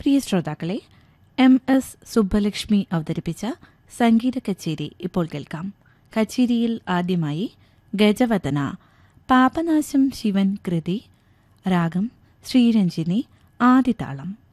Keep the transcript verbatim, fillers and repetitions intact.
പ്രിയ ശ്രോതാക്കളെ, M S Subbalakshmi അവതരിപ്പിച്ച സംഗീത കച്ചേരി ഇപ്പോൾ കേൾക്കാം. കച്ചേരിയിൽ ആദ്യമായി ഗജവദന, പാപനാശം ശിവൻ കൃതി, രാഗം ശ്രീരഞ്ജിനി, ആദിതാളം.